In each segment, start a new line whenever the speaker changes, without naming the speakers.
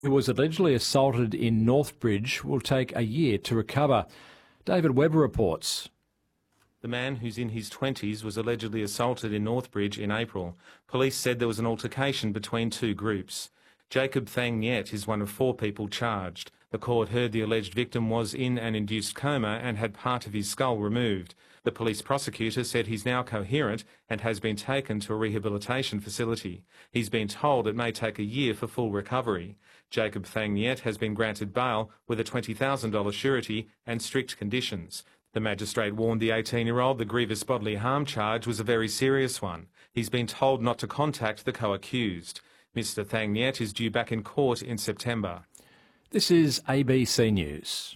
who was allegedly assaulted in Northbridge, will take a year to recover. David Webber reports.
The man, who's in his 20s, was allegedly assaulted in Northbridge in April. Police said there was an altercation between two groups. Jacob Thang Niet is one of 4 people charged. The court heard the alleged victim was in an induced coma and had part of his skull removed. The police prosecutor said he's now coherent and has been taken to a rehabilitation facility. He's been told it may take a year for full recovery. Jacob Thang Niet has been granted bail with a $20,000 surety and strict conditions. The magistrate warned the 18-year-old the grievous bodily harm charge was a very serious one. He's been told not to contact the co-accused. Mr Thang Niet is due back in court in September.
This is ABC News.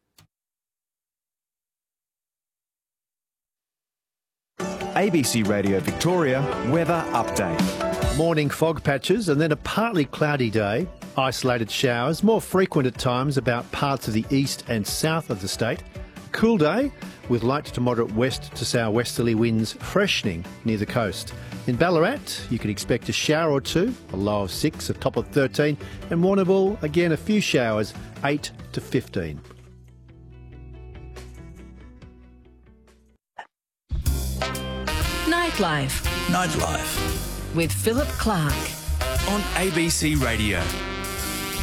ABC Radio Victoria weather update.
Morning fog patches and then a partly cloudy day. Isolated showers, more frequent at times about parts of the east and south of the state. Cool day with light to moderate west to southwesterly winds freshening near the coast. In Ballarat, you can expect a shower or two, a low of 6, a top of 13, and Warrnambool, again a few showers, 8 to 15.
Nightlife
Nightlife
with Philip Clark
on ABC Radio.